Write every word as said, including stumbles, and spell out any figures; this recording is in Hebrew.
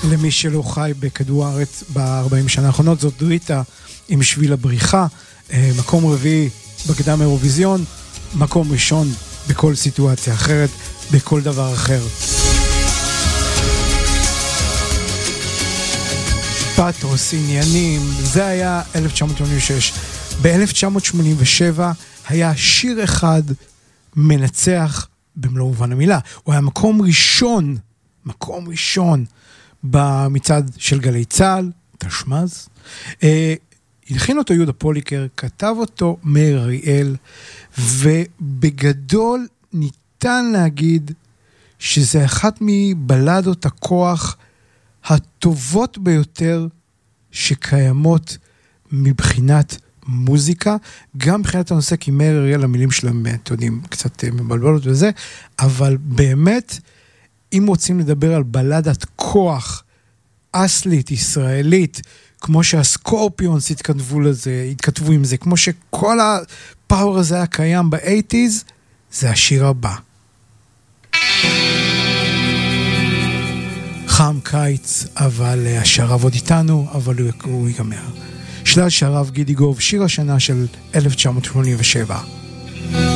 למי שלא חי בכדור הארץ ב-ארבעים שנה האחרונות, זאת דריטה עם שביל הבריחה, מקום רביעי בקדם אירוויזיון, מקום ראשון בכל סיטואציה אחרת, בכל דבר אחר. פטרוס, עניינים, זה היה אלף תשע מאות שמונים ושש. ב-אלף תשע מאות שמונים ושבע היה שיר אחד מנצח במלוא מובן המילה. הוא היה מקום ראשון, מקום ראשון במצעד של גלי צהל, תשמז. אה, הלחין אותו יהודה פוליקר, כתב אותו מאיר אריאל, ובגדול ניתן להגיד שזה אחת מבלדות הכוח הטובות ביותר שקיימות מבחינת מוזיקה, גם מבחינת הנושא, כי מאיר אריאל, המילים שלהם, אתם יודעים, קצת מבלבלות וזה, אבל באמת, אם רוצים לדבר על בלדת כוח אסלית, ישראלית, כמו שהסקורפיונס התכתבו לזה, התכתבו עם זה, כמו שכל הפאור הזה היה קיים ב-שמונים, זה השיר הבא. חם קיץ, אבל השרב עוד איתנו, אבל הוא, הוא ייגמר. שלל שרב גידי גוב, שיר השנה של אלף תשע מאות שמונים ושבע.